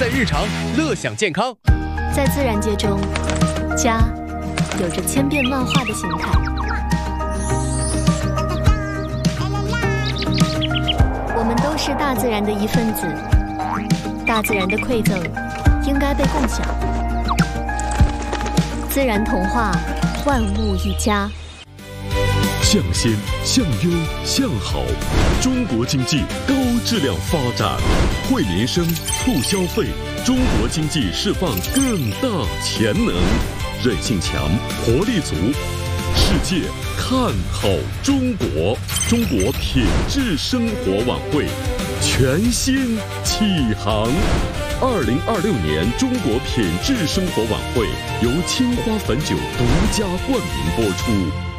在日常，乐享健康。 在自然界中，家有着千变万化的形态。我们都是大自然的一份子，大自然的馈赠应该被共享。自然童话，万物一家。 向先、向优、向好，中国经济高质量发展，惠民生、促消费，中国经济释放更大潜能，韧性强，活力足。世界看好中国，中国品质生活晚会全新启航。2026年中国品质生活晚会由青花汾酒独家冠名播出。